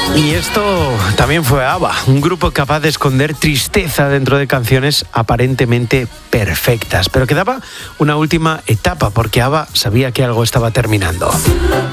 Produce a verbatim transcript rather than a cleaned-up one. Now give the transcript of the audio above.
Y esto también fue ABBA, un grupo capaz de esconder tristeza dentro de canciones aparentemente perfectas. Pero quedaba una última etapa, porque ABBA sabía que algo estaba terminando.